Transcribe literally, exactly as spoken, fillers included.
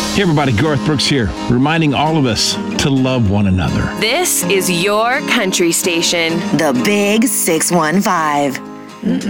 Hey everybody, Garth Brooks here, reminding all of us to love one another. This is your country station. The Big six one five.